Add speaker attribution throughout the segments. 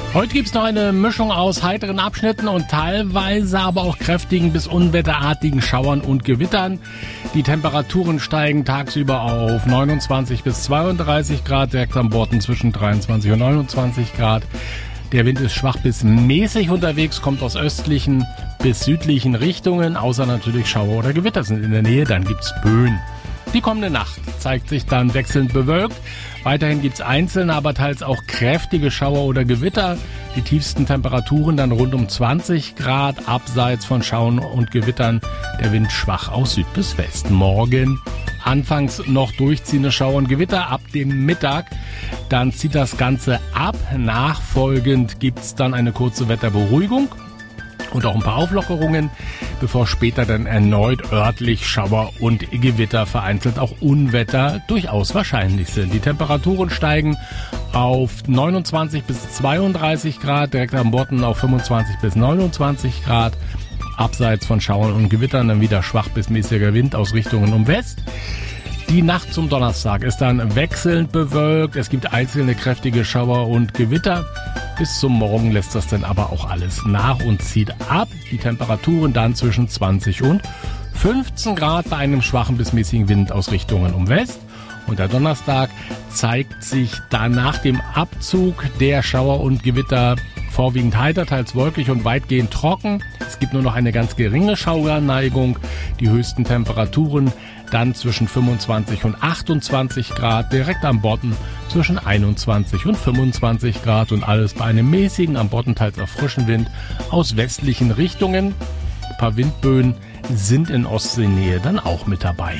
Speaker 1: Heute gibt's noch eine Mischung aus heiteren Abschnitten und teilweise aber auch kräftigen bis unwetterartigen Schauern und Gewittern. Die Temperaturen steigen tagsüber auf 29 bis 32 Grad, direkt am Borten zwischen 23 und 29 Grad. Der Wind ist schwach bis mäßig unterwegs, kommt aus östlichen bis südlichen Richtungen, außer natürlich Schauer oder Gewitter sind in der Nähe, dann gibt's Böen. Die kommende Nacht zeigt sich dann wechselnd bewölkt. Weiterhin gibt's einzelne, aber teils auch kräftige Schauer oder Gewitter. Die tiefsten Temperaturen dann rund um 20 Grad, abseits von Schauern und Gewittern. Der Wind schwach aus Süd bis West. Morgen anfangs noch durchziehende Schauer und Gewitter ab dem Mittag. Dann zieht das Ganze ab. Nachfolgend gibt's dann eine kurze Wetterberuhigung und auch ein paar Auflockerungen, bevor später dann erneut örtlich Schauer und Gewitter, vereinzelt auch Unwetter durchaus wahrscheinlich sind. Die Temperaturen steigen auf 29 bis 32 Grad, direkt am Borten auf 25 bis 29 Grad. Abseits von Schauern und Gewittern dann wieder schwach bis mäßiger Wind aus Richtungen um West. Die Nacht zum Donnerstag ist dann wechselnd bewölkt. Es gibt einzelne kräftige Schauer und Gewitter. Bis zum Morgen lässt das dann aber auch alles nach und zieht ab. Die Temperaturen dann zwischen 20 und 15 Grad bei einem schwachen bis mäßigen Wind aus Richtungen um West. Und der Donnerstag zeigt sich dann nach dem Abzug der Schauer und Gewitter vorwiegend heiter, teils wolkig und weitgehend trocken. Es gibt nur noch eine ganz geringe Schauerneigung. Die höchsten Temperaturen dann zwischen 25 und 28 Grad, direkt am Bodden zwischen 21 und 25 Grad und alles bei einem mäßigen, am Bodden teils auch frischen Wind aus westlichen Richtungen. Ein paar Windböen sind in Ostseenähe dann auch mit dabei.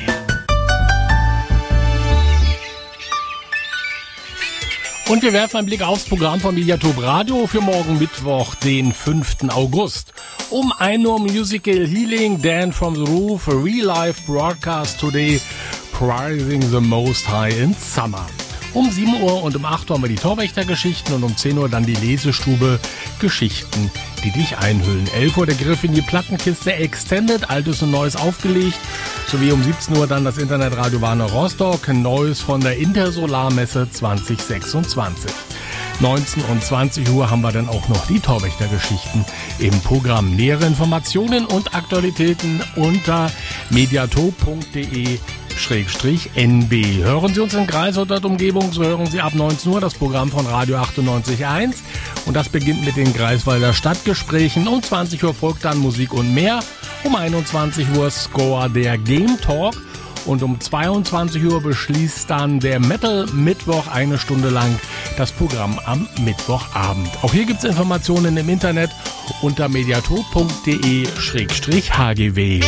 Speaker 1: Und wir werfen einen Blick aufs Programm von Mediatop Radio für morgen Mittwoch, den 5. August. Um 1 Uhr Musical Healing, Dan from the Roof, a Real Life Broadcast today, Prizing the Most High in Summer. Um 7 Uhr und um 8 Uhr haben wir die Torwächtergeschichten und um 10 Uhr dann die Lesestube Geschichten, die dich einhüllen. 11 Uhr der Griff in die Plattenkiste Extended, Altes und Neues aufgelegt. Sowie um 17 Uhr dann das Internetradio Warner Rostock, Neues von der Intersolarmesse 2026. 19 und 20 Uhr haben wir dann auch noch die Torwächtergeschichten im Programm. Nähere Informationen und Aktualitäten unter mediatop.de/NB. Hören Sie uns in Greifswald und Umgebung, so hören Sie ab 19 Uhr das Programm von Radio 98.1 und das beginnt mit den Greifswalder Stadtgesprächen. Um 20 Uhr folgt dann Musik und mehr. Um 21 Uhr Score der Game Talk und um 22 Uhr beschließt dann der Metal Mittwoch 1 Stunde lang das Programm am Mittwochabend. Auch hier gibt's Informationen im Internet unter mediatop.de/hgw.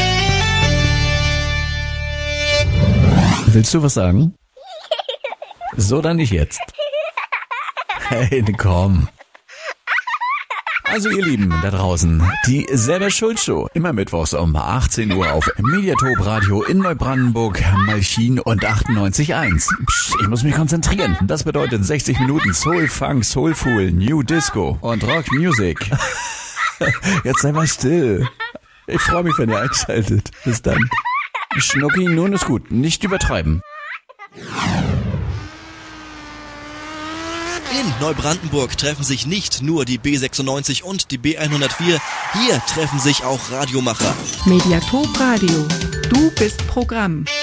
Speaker 2: Willst du was sagen? So, dann nicht jetzt. Hey, komm. Also ihr Lieben da draußen, die Selber-Schuld-Show, immer mittwochs um 18 Uhr auf Mediatop Radio in Neubrandenburg, Malchin und 98.1. Psst, ich muss mich konzentrieren. Das bedeutet 60 Minuten Soul, Funk, Soulful, New Disco und Rock Music. Jetzt sei mal still. Ich freue mich, wenn ihr einschaltet. Bis dann. Schnucki, nun ist gut. Nicht übertreiben.
Speaker 3: In Neubrandenburg treffen sich nicht nur die B96 und die B104, hier treffen sich auch Radiomacher.
Speaker 4: Mediatop Radio, du bist Programm.